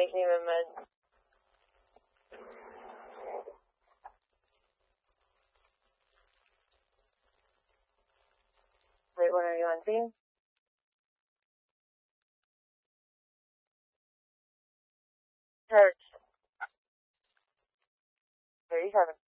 taking even meds. Wait, when are you on scene? Church. 37.